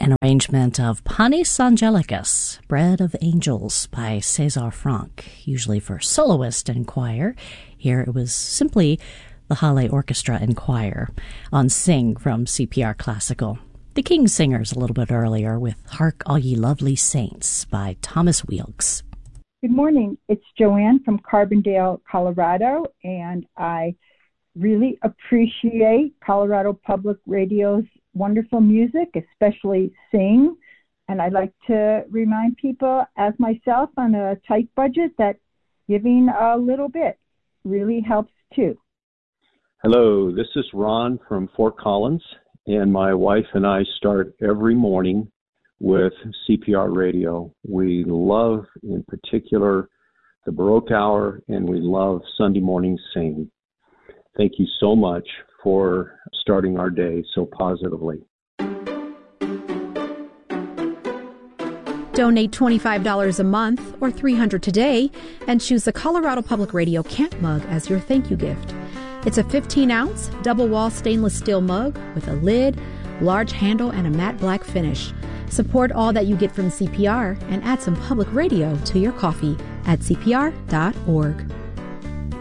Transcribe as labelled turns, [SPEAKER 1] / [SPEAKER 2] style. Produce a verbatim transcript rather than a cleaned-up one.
[SPEAKER 1] an arrangement of Panis Angelicus, Bread of Angels by César Franck, usually for soloist and choir. Here it was simply the Halle Orchestra and Choir on Sing from C P R Classical. The King's Singers a little bit earlier with Hark All Ye Lovely Saints by Thomas Weelkes.
[SPEAKER 2] Good morning. It's Joanne from Carbondale, Colorado, and I really appreciate Colorado Public Radio's wonderful music, especially Sing. And I'd like to remind people, as myself, on a tight budget, that giving a little bit really helps too.
[SPEAKER 3] Hello, this is Ron from Fort Collins, and my wife and I start every morning with C P R Radio. We love, in particular, the Baroque Hour, and we love Sunday morning Sing. Thank you so much for starting our day so positively.
[SPEAKER 4] Donate twenty-five dollars a month or three hundred dollars today and choose the Colorado Public Radio Camp Mug as your thank you gift. It's a fifteen ounce double-wall stainless steel mug with a lid, large handle, and a matte black finish. Support all that you get from C P R and add some public radio to your coffee at C P R dot org.